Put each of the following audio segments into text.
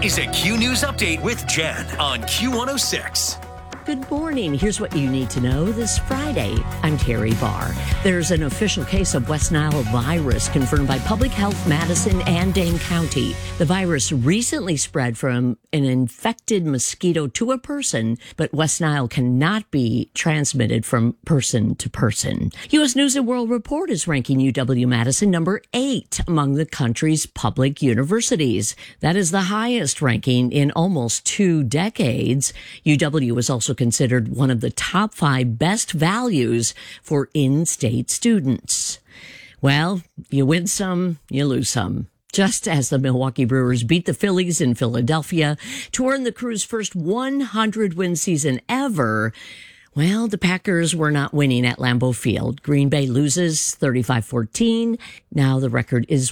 is a Q News Update with Jen on Q106. Good morning. Here's what you need to know this Friday. I'm Terry Barr. There's an official case of West Nile virus confirmed by Public Health Madison and Dane County. The virus recently spread from an infected mosquito to a person, but West Nile cannot be transmitted from person to person. U.S. News and World Report is ranking UW-Madison number 8 among the country's public universities. That is the highest ranking in almost 2 decades. UW was also considered one of the top 5 best values for in-state students. Well, you win some, you lose some. Just as the Milwaukee Brewers beat the Phillies in Philadelphia to earn the Crew's first 100-win season ever, well, the Packers were not winning at Lambeau Field. Green Bay loses 35-14. Now the record is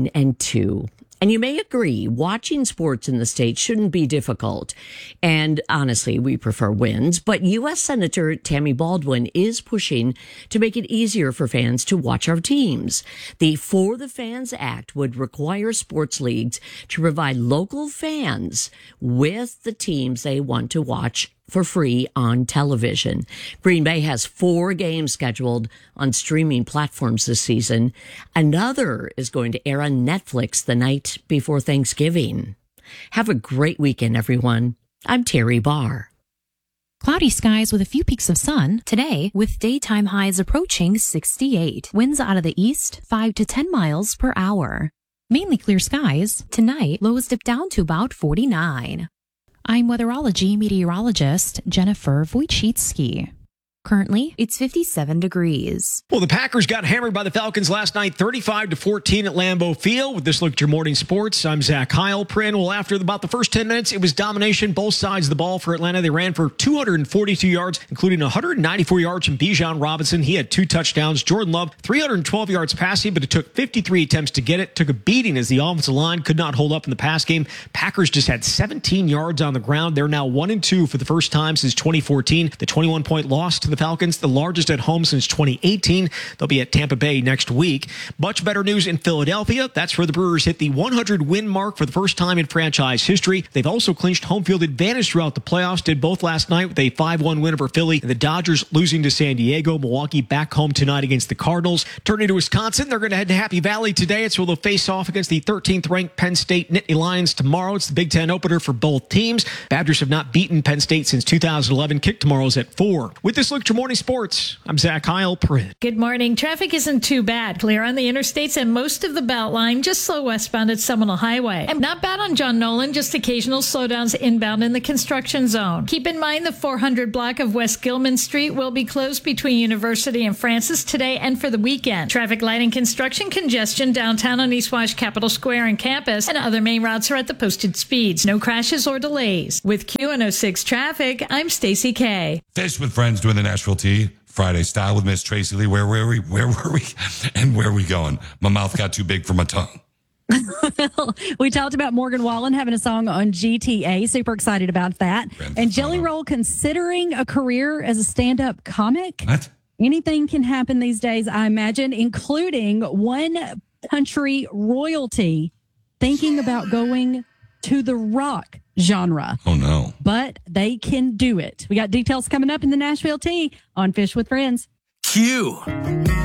1-2. And you may agree, watching sports in the state shouldn't be difficult. And honestly, we prefer wins. But U.S. Senator Tammy Baldwin is pushing to make it easier for fans to watch our teams. The For the Fans Act would require sports leagues to provide local fans with the teams they want to watch for free on television. Green Bay has 4 games scheduled on streaming platforms this season. Another is going to air on Netflix the night before Thanksgiving. Have a great weekend, everyone. I'm Terry Barr. Cloudy skies with a few peaks of sun today, with daytime highs approaching 68. Winds out of the east, 5 to 10 miles per hour. Mainly clear skies. Tonight, lows dip down to about 49. I'm weatherology meteorologist Jennifer Wojcicki. Currently, it's 57 degrees. Well, the Packers got hammered by the Falcons last night, 35-14 at Lambeau Field. With this look at your morning sports, I'm Zach Heilprin. Well, after about the first 10 minutes, it was domination, both sides of the ball for Atlanta. They ran for 242 yards, including 194 yards from Bijan Robinson. He had 2 touchdowns. Jordan Love, 312 yards passing, but it took 53 attempts to get it. Took a beating as the offensive line could not hold up in the pass game. Packers just had 17 yards on the ground. They're now 1-2 for the first time since 2014. The 21-point loss to the Falcons, the largest at home since 2018. They'll be at Tampa Bay next week. Much better news in Philadelphia. That's where the Brewers hit the 100-win mark for the first time in franchise history. They've also clinched home field advantage throughout the playoffs. Did both last night with a 5-1 win over Philly. And the Dodgers losing to San Diego. Milwaukee back home tonight against the Cardinals. Turning to Wisconsin, they're going to head to Happy Valley today. It's where they'll face off against the 13th-ranked Penn State Nittany Lions tomorrow. It's the Big Ten opener for both teams. Badgers have not beaten Penn State since 2011. Kick tomorrow's at 4. With this look at your morning sports, I'm Zach Heilprin. Good morning. Traffic isn't too bad. Clear on the interstates and most of the Beltline. Just slow westbound at Seminole Highway. And not bad on John Nolan. Just occasional slowdowns inbound in the construction zone. Keep in mind the 400 block of West Gilman Street will be closed between University and Francis today and for the weekend. Traffic light and construction congestion downtown on East Wash Capitol Square and campus, and other main routes are at the posted speeds. No crashes or delays. With Q106 traffic, I'm Stacey K. Fish with Friends doing the Nashville Tea Friday style with Miss Tracy Lee. Where were we? And where are we going? My mouth got too big for my tongue. Well, we talked about Morgan Wallen having a song on GTA. Super excited about that. And Jelly Roll considering a career as a stand-up comic. What? Anything can happen these days, I imagine, including one country royalty thinking about going to the rock genre. Oh, no. But they can do it. We got details coming up in the Nashville Tea on Fish with Friends. Q.